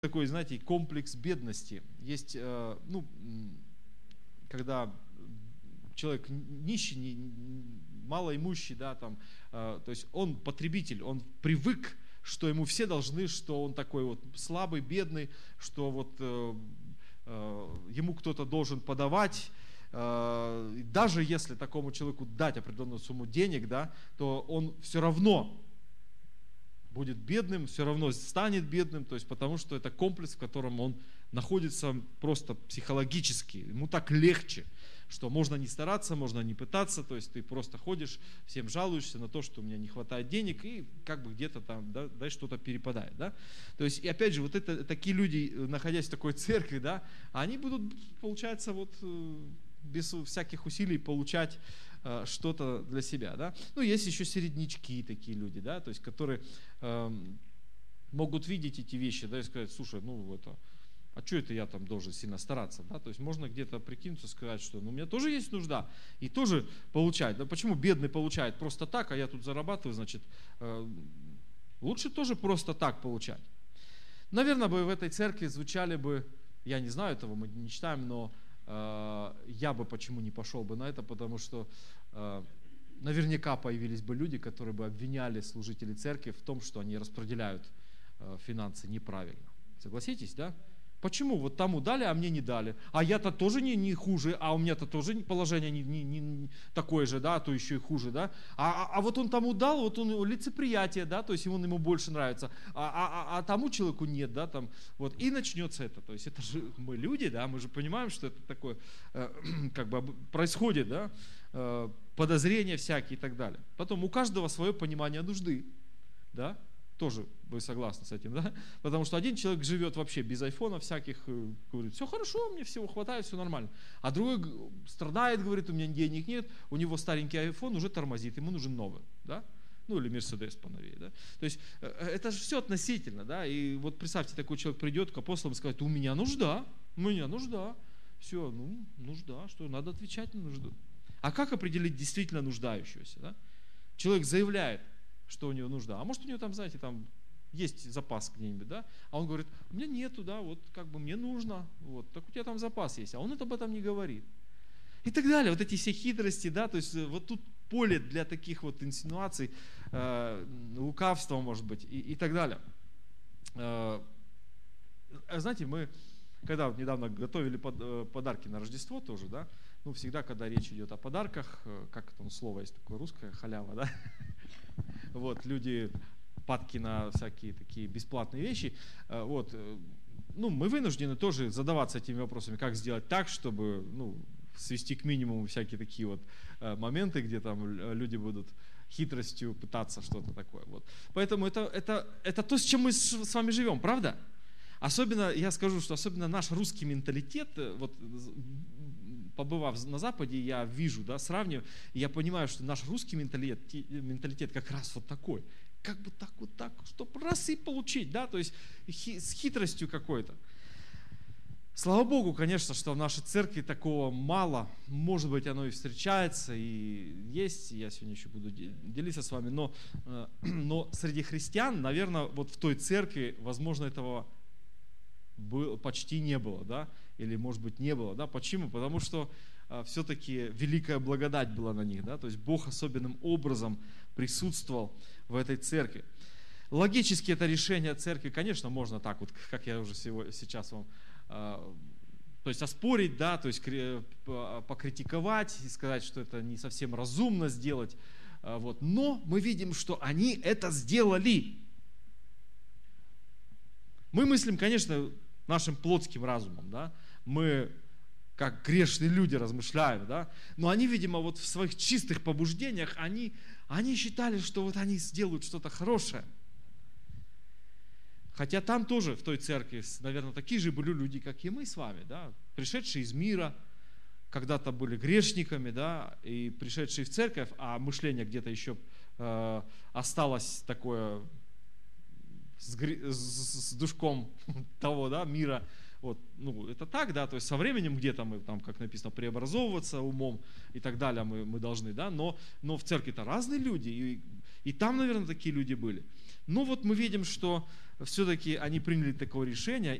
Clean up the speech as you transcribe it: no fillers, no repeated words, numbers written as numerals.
такой, знаете, комплекс бедности. Есть, когда человек нищий, малоимущий, да, там, то есть он потребитель, он привык, что ему все должны, что он такой вот слабый, бедный, что вот ему кто-то должен подавать. Даже если такому человеку дать определенную сумму денег, да, то он все равно будет бедным, все равно станет бедным, то есть потому что это комплекс, в котором он находится просто психологически, ему так легче, что можно не стараться, можно не пытаться, то есть ты просто ходишь, всем жалуешься на то, что у меня не хватает денег, и как бы где-то там, да, что-то перепадает, да. То есть, и опять же, вот это, такие люди, находясь в такой церкви, да, они будут, получается, вот без всяких усилий получать что-то для себя, да. Ну, есть еще середнячки такие люди, да, то есть, которые могут видеть эти вещи, да, и сказать, слушай, а что это я там должен сильно стараться, да, то есть можно где-то прикинуться, сказать, что у меня тоже есть нужда, и тоже получать, да, почему бедный получает просто так, а я тут зарабатываю, значит, лучше тоже просто так получать. Наверное, бы в этой церкви звучали бы, я не знаю этого, мы не читаем, но я бы почему не пошел бы на это, потому что наверняка появились бы люди, которые бы обвиняли служителей церкви в том, что они распределяют финансы неправильно. Согласитесь, да? Почему? Вот тому дали, а мне не дали. А я-то тоже не хуже, а у меня-то тоже положение не такое же, да, а то еще и хуже, да. А вот он тому дал, вот он лицеприятие, да, то есть ему больше нравится, а тому человеку нет, да, там, вот. И начнется это, то есть это же мы люди, да, мы же понимаем, что это такое, как бы происходит, да, подозрения всякие и так далее. Потом у каждого свое понимание нужды, да. Тоже вы согласны с этим, да? Потому что один человек живет вообще без айфона всяких, говорит, все хорошо, мне всего хватает, все нормально. А другой страдает, говорит, у меня денег нет, у него старенький айфон уже тормозит, ему нужен новый, да? Ну или Мерседес поновее, да? То есть это же все относительно, да? И вот представьте, такой человек придет к апостолам и скажет, у меня нужда, все, нужда, что надо отвечать на нужду. А как определить действительно нуждающегося, да? Человек заявляет, что у него нужда. А может у него там, знаете, там есть запас где-нибудь, да? А он говорит, у меня нету, да, вот как бы мне нужно, вот, так у тебя там запас есть, а он об этом не говорит. И так далее, вот эти все хитрости, да, то есть вот тут поле для таких вот инсинуаций, лукавства, может быть, и так далее. Знаете, мы, когда вот недавно готовили подарки на Рождество тоже, да, всегда, когда речь идет о подарках, как это слово есть такое русское, халява, да, вот, люди падки на всякие такие бесплатные вещи, вот, мы вынуждены тоже задаваться этими вопросами, как сделать так, чтобы, свести к минимуму всякие такие вот моменты, где там люди будут хитростью пытаться что-то такое, вот. Поэтому это то, с чем мы с вами живем, правда? Особенно, я скажу, что особенно наш русский менталитет, вот побывав на Западе, я вижу, да, сравниваю, и я понимаю, что наш русский менталитет как раз вот такой, как бы так вот так, чтобы раз и получить, да, то есть с хитростью какой-то. Слава Богу, конечно, что в нашей церкви такого мало, может быть, оно и встречается, и есть, я сегодня еще буду делиться с вами, но среди христиан, наверное, вот в той церкви, возможно, этого почти не было, да, или, может быть, не было, да, почему? Потому что все-таки великая благодать была на них, да, то есть Бог особенным образом присутствовал в этой церкви. Логически это решение церкви, конечно, можно так вот, как я уже сейчас вам, то есть оспорить, да, то есть покритиковать и сказать, что это не совсем разумно сделать, вот, но мы видим, что они это сделали. Мы мыслим, конечно, нашим плотским разумом, да, мы как грешные люди размышляем, да, но они, видимо, вот в своих чистых побуждениях, они считали, что вот они сделают что-то хорошее. Хотя там тоже, в той церкви, наверное, такие же были люди, как и мы с вами, да, пришедшие из мира, когда-то были грешниками, да, и пришедшие в церковь, а мышление где-то еще осталось такое с душком того, да, мира. Вот, это так, да, то есть со временем где-то мы, там, как написано, преобразовываться умом и так далее мы должны, да, но в церкви-то разные люди, и там, наверное, такие люди были. Но вот мы видим, что все-таки они приняли такое решение,